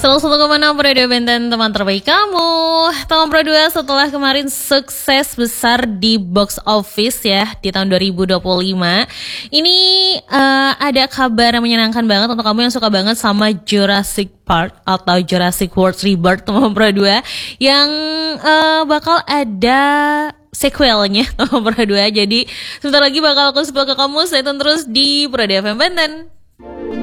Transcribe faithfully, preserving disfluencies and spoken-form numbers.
seratus satu koma enam Pro dua Benten, teman terbaik kamu. Teman Pro dua setelah kemarin sukses besar di box office ya di tahun dua ribu dua puluh lima. Ini uh, ada kabar yang menyenangkan banget untuk kamu yang suka banget sama Jurassic Park atau Jurassic World Rebirth, teman Pro dua, yang uh, bakal ada sequelnya teman Pro dua. Jadi sebentar lagi bakal aku spill ke kamu. Stay tune terus di Pro dua F M Benten.